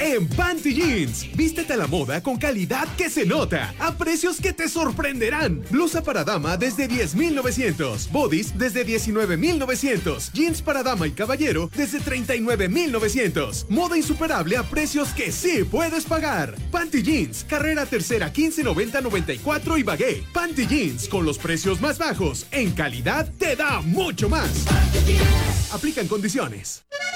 en Panty Jeans. Vístete a la moda con calidad que se nota, a precios que te sorprenderán. Blusa para dama desde 10,900, bodies desde 19,900, jeans para dama y caballero desde 39,900. Moda insuperable a precios que sí puedes pagar. Panty Jeans, carrera tercera 1590-94 y Bagué. Panty Jeans, con los precios más bajos, en calidad te da mucho más. Aplican condiciones.